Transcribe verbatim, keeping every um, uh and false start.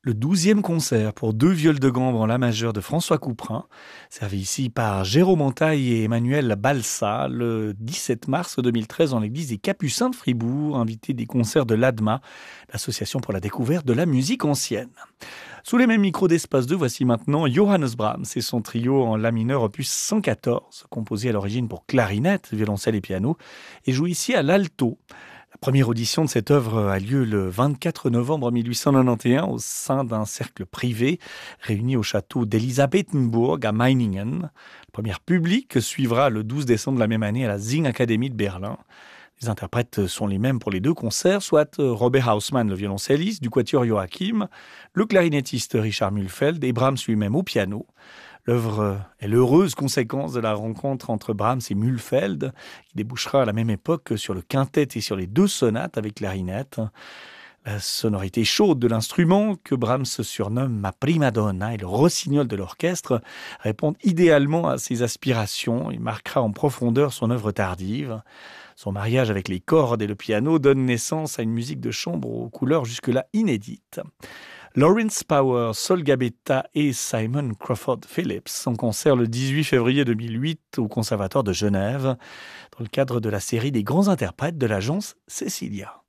le douzième concert pour deux viols de gambe en la majeure de François Couperin, servi ici par Jérôme Antaille et Emmanuel Balsa, le dix-sept mars deux mille treize dans l'église des Capucins de Fribourg, invité des concerts de l'A D M A, l'association pour la découverte de la musique ancienne. Sous les mêmes micros d'Espace deux, voici maintenant Johannes Brahms et son trio en la mineur opus cent quatorze, composé à l'origine pour clarinette, violoncelle et piano, et joué ici à l'alto. La première audition de cette œuvre a lieu le vingt-quatre novembre mille huit cent quatre-vingt-onze au sein d'un cercle privé réuni au château d'Elisabethenburg à Meiningen. La première publique suivra le douze décembre de la même année à la Singakademie de Berlin. Les interprètes sont les mêmes pour les deux concerts, soit Robert Hausmann, le violoncelliste, du quatuor Joachim, le clarinettiste Richard Mühlfeld et Brahms lui-même au piano. L'œuvre est l'heureuse conséquence de la rencontre entre Brahms et Mühlfeld, qui débouchera à la même époque sur le quintet et sur les deux sonates avec clarinette. La sonorité chaude de l'instrument, que Brahms surnomme ma prima donna et le rossignol de l'orchestre, répondent idéalement à ses aspirations et marquera en profondeur son œuvre tardive. Son mariage avec les cordes et le piano donne naissance à une musique de chambre aux couleurs jusque-là inédites. Lawrence Power, Sol Gabetta et Simon Crawford Phillips en concert le dix-huit février deux mille huit au Conservatoire de Genève, dans le cadre de la série des grands interprètes de l'agence Cecilia.